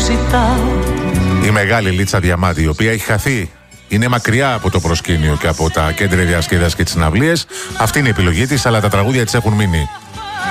ζητάω. Η μεγάλη Λίτσα Διαμάτη, η οποία έχει χαθεί, είναι μακριά από το προσκήνιο και από τα κέντρα διασκέδασης και τις συναυλίες. Αυτή είναι η επιλογή της, αλλά τα τραγούδια της έχουν μείνει.